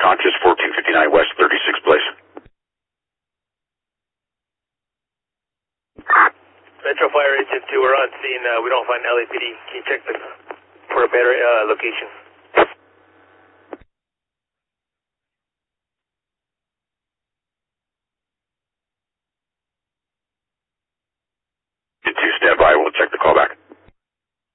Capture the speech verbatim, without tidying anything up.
conscious, fourteen fifty-nine West thirty-sixth Place. Metro Fire Agent two, we're on scene. Uh, we don't find L A P D. Can you check the, for a better uh, location?